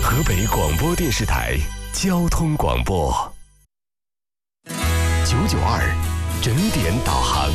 河北广播电视台交通广播992整点导航。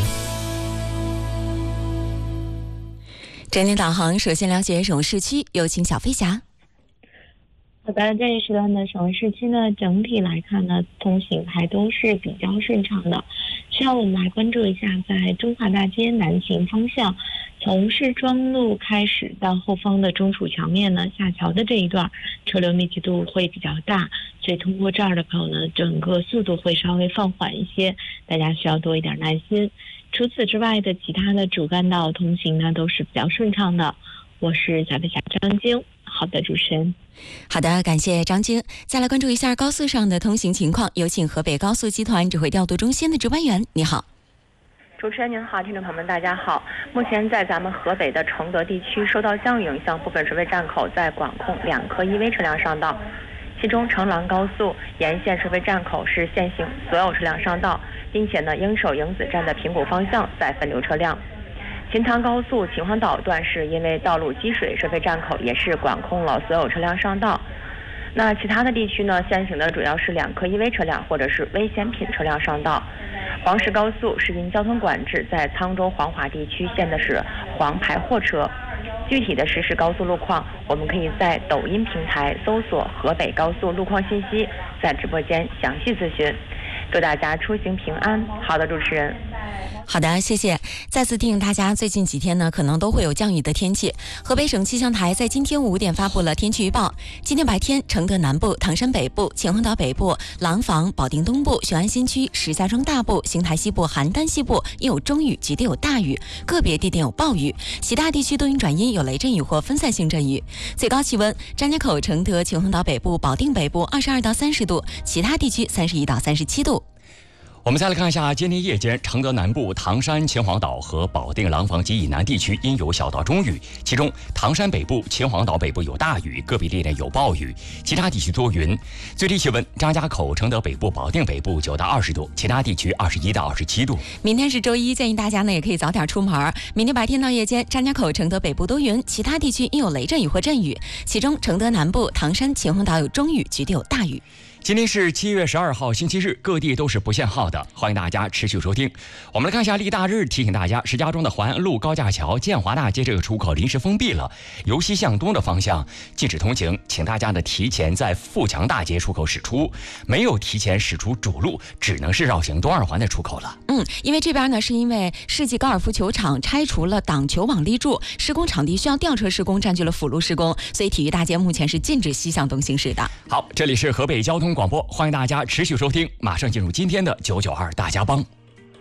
整点导航，首先了解省市区，有请小飞侠。 好的，这一时段的省市区呢，整体来看呢，通行还都是比较顺畅的。需要我们来关注一下，在中华大街南行方向，从市庄路开始到后方的中储桥面呢，下桥的这一段车流密集度会比较大，所以通过这儿的朋友呢，整个速度会稍微放缓一些，大家需要多一点耐心。除此之外的其他的主干道通行呢，都是比较顺畅的。我是小飞侠张晶。好的，主持人。 好的，感谢张晶。再来关注一下高速上的通行情况，有请河北高速集团指挥调度中心的值班员。你好。 主持人您好，听众朋友们大家好。目前在咱们河北的承德地区，受到降雨影响，部分收费站口在管控2颗1V车辆上道，其中成兰高速沿线收费站口是限行所有车辆上道，并且呢，应首迎子站的平谷方向在分流车辆。秦塘高速秦皇岛段是因为道路积水，收费站口也是管控了所有车辆上道。那其他的地区呢，限行的主要是2颗1V车辆或者是危险品车辆上道。黄石高速是因交通管制，在沧州黄骅地区限的是黄牌货车。具体的实时高速路况，我们可以在抖音平台搜索河北高速路况信息，在直播间详细咨询。祝大家出行平安。好的，主持人。 好的，谢谢。再次提醒大家，最近几天呢，可能都会有降雨的天气。河北省气象台在今天5点发布了天气预报。今天白天，承德南部、唐山北部、秦皇岛北部、廊坊、保定东部、雄安新区、石家庄大部、邢台西部、邯郸西部应有中雨，局地有大雨，个别地点有暴雨。其他地区多云转阴，有雷阵雨或分散性阵雨。最高气温：张家口、承德、秦皇岛北部、保定北部22到30度，其他地区31到37度。 我们再来看一下，今天夜间，承德南部、唐山、秦皇岛和保定、廊坊及以南地区因有小到中雨，其中唐山北部、秦皇岛北部有大雨，个别地点有暴雨，其他地区多云。最低气温，张家口、承德北部、保定北部9到20度，其他地区21到27度。 明天是周一，建议大家呢也可以早点出门。明天白天到夜间，张家口、承德北部多云，其他地区应有雷阵雨或阵雨，其中承德南部、唐山、秦皇岛有中雨，局地有大雨。 今天是7月12号星期日，各地都是不限号的，欢迎大家持续收听。我们来看一下立大日，提醒大家，石家庄的淮安路高架桥建华大街这个出口临时封闭了，由西向东的方向禁止通行，请大家呢提前在富强大街出口驶出，没有提前驶出主路，只能是绕行东二环的出口了。 因为这边呢是因为世纪高尔夫球场拆除了挡球网立柱，施工场地需要吊车施工，占据了辅路施工，所以体育大街目前是禁止西向东行驶的。 好，这里是河北交通广播，欢迎大家持续收听，马上进入今天的992大家帮。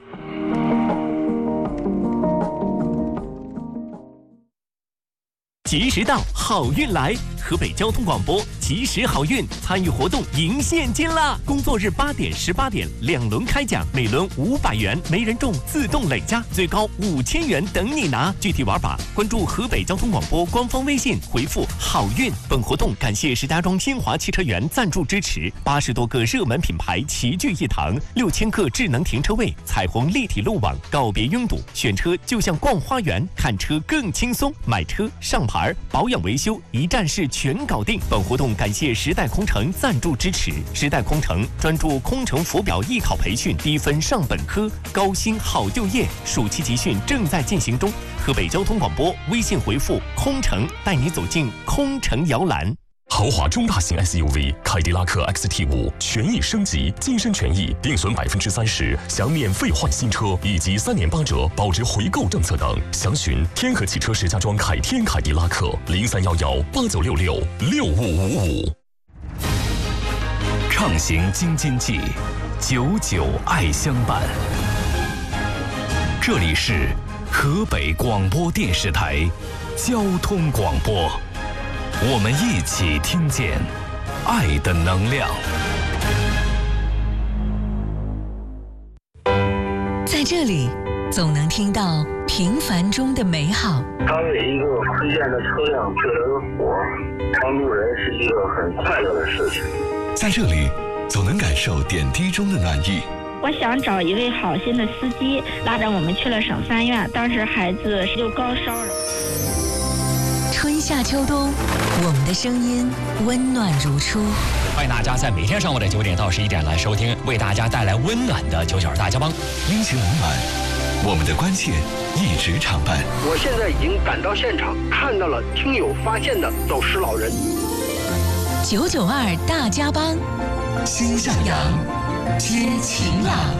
及时到，好运来！河北交通广播及时好运参与活动赢现金啦！工作日8点、18点2轮开奖，每轮500元，没人中自动累加，最高5000元等你拿。具体玩法，关注河北交通广播官方微信，回复好运。本活动感谢石家庄新华汽车园赞助支持，80多个热门品牌齐聚一堂，6000个智能停车位，彩虹立体路网，告别拥堵，选车就像逛花园，看车更轻松，买车上牌保养维修一站式全搞定。本活动感谢时代空乘赞助支持，时代空乘专注空乘浮表艺考培训，低分上本科，高薪好就业。暑期集训正在进行中。河北交通广播微信回复空乘，带你走进空乘摇篮。 豪华中大型 SUV 凯迪拉克 XT5权益升级，晋升权益定损30%，享免费换新车，以及3年8折保值回购政策等。详询天河汽车石家庄凯天凯迪拉克031189665555。畅行京津冀，99爱相伴。这里是河北广播电视台交通广播。我们一起听见爱的能量。 在这里，总能听到平凡中的美好。 当有一个推荐的车辆救了个火，帮助人是一个很快乐的事情。 在这里，总能感受点滴中的暖意。 我想找一位好心的司机，拉着我们去了省3院，当时孩子又高烧了。 春夏秋冬，我们的声音温暖如初。 欢迎大家在每天上午的9点到11点来收听，为大家带来温暖的99大家帮， 阴晴冷暖，我们的关切一直常伴。 我现在已经赶到现场，看到了听友发现的走失老人。 992大家帮， 心向阳，天晴朗。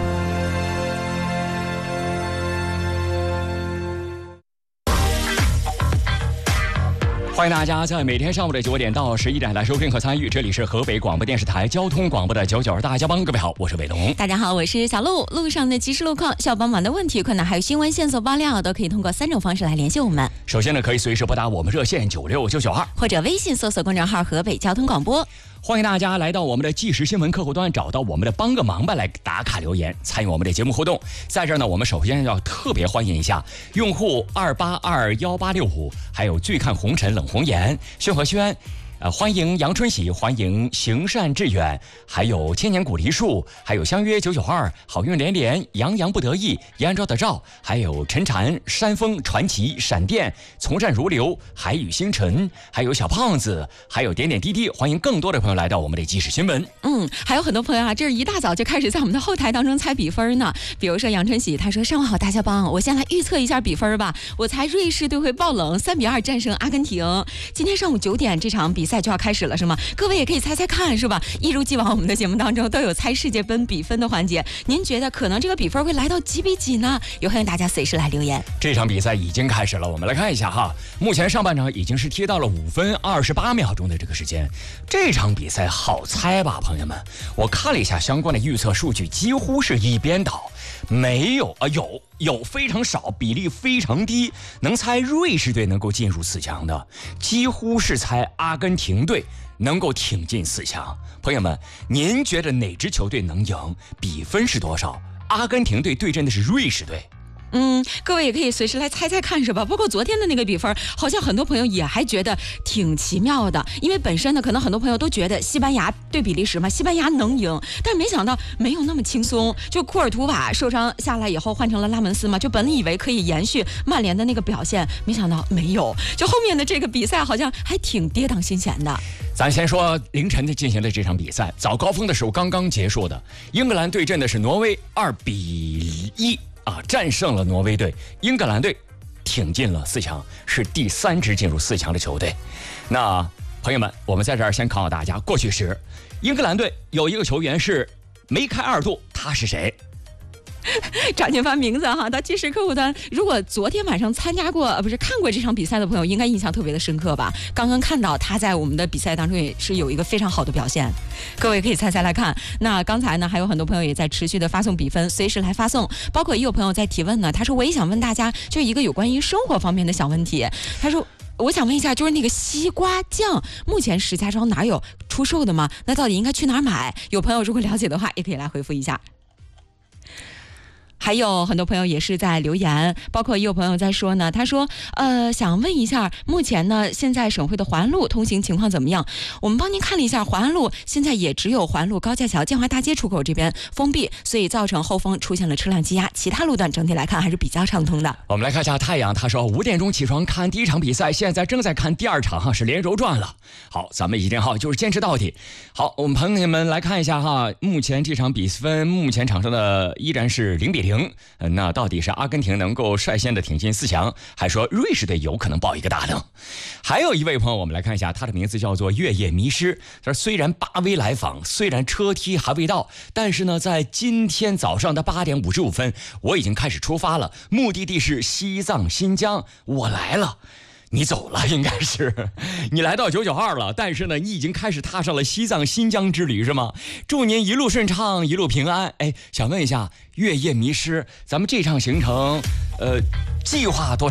欢迎大家在每天上午的9点到11点来收听和参与，这里是河北广播电视台交通广播的99大家帮，各位好，我是伟龙。 大家好，我是小鹿。路上的即时路况、小帮忙的问题困难，还有新闻线索爆料，都可以通过3种方式来联系我们。 首先呢，可以随时拨打我们热线96992， 或者微信搜索公众号河北交通广播。 欢迎大家来到我们的即时新闻客户端，找到我们的帮个忙吧，来打卡留言，参与我们的节目互动。在这儿呢，我们首先要特别欢迎一下用户2821865，还有醉看红尘冷红颜、宣和轩。欢迎杨春喜，欢迎行善致远，还有千年古梨树，还有相约992，好运连连，洋洋不得意，燕赵的赵，还有陈禅、山峰、传奇、闪电、从善如流、海与星辰，还有小胖子，还有点点滴滴。欢迎更多的朋友来到我们的即时新闻。 还有很多朋友啊，这是一大早就开始在我们的后台当中猜比分呢。比如说杨春喜，他说：“上午好，大家帮，我先来预测一下比分吧。我猜瑞士队会爆冷3-2战胜阿根廷。今天上午9点这场比赛就要开始了，是吗？各位也可以猜猜看，是吧？一如既往，我们的节目当中都有猜世界杯比分的环节。您觉得可能这个比分会来到几比几呢？也欢迎大家随时来留言。 这场比赛已经开始了，我们来看一下哈。目前上半场已经是踢到了5分28秒钟的这个时间。这场比赛好猜吧，朋友们？我看了一下相关的预测数据，几乎是一边倒，没有有非常少，比例非常低，能猜瑞士队能够进入4强的，几乎是猜阿根廷队能够挺进4强。朋友们，您觉得哪支球队能赢？比分是多少？阿根廷队对阵的是瑞士队。 各位也可以随时来猜猜看，是吧？包括昨天的那个比分，好像很多朋友也还觉得挺奇妙的，因为本身呢，可能很多朋友都觉得西班牙对比利时嘛，西班牙能赢，但没想到没有那么轻松。就库尔图瓦受伤下来以后，换成了拉门斯嘛，就本以为可以延续曼联的那个表现，没想到没有。就后面的这个比赛好像还挺跌宕心弦的。 咱先说凌晨的进行的这场比赛，早高峰的时候刚刚结束的，英格兰对阵的是挪威，2比1。战胜了挪威队，英格兰队挺进了4强，是第3支进入4强的球队。那朋友们，我们在这儿先考考大家，过去时英格兰队有一个球员是梅开2度，他是谁？ 找您发名字哈，到即时客户端。如果昨天晚上参加过看过这场比赛的朋友，应该印象特别的深刻吧？刚刚看到他在我们的比赛当中也是有一个非常好的表现，各位可以猜猜来看。那刚才呢，还有很多朋友也在持续的发送比分，随时来发送。包括也有朋友在提问呢，他说我也想问大家，就一个有关于生活方面的小问题。他说，我想问一下，就是那个西瓜酱，目前石家庄哪有出售的吗？那到底应该去哪儿买？有朋友如果了解的话，也可以来回复一下。还有很多朋友也是在留言，包括也有朋友在说呢，他说想问一下，目前呢现在省会的淮安路通行情况怎么样？我们帮您看了一下，淮安路现在也只有淮安路高架桥建华大街出口这边封闭，所以造成后方出现了车辆积压，其他路段整体来看还是比较畅通的。 我们来看一下太阳，他说5点钟起床看第1场比赛，现在正在看第2场哈，是连轴转了。好，咱们一定就是坚持到底。好，我们朋友们来看一下哈，目前这场比分，目前场上的依然是0比0。那到底是阿根廷能够率先的挺进4强，还说瑞士队有可能爆一个大冷？还有一位朋友，我们来看一下，他的名字叫做月夜迷失。他说虽然巴威来访，虽然车梯还未到，但是呢，在今天早上的8点55分，我已经开始出发了，目的地是西藏新疆，我来了。你走了，应该是你来到992了，但是呢，你已经开始踏上了西藏新疆之旅，是吗？祝您一路顺畅，一路平安。想问一下，月夜迷失，咱们这场行程，计划多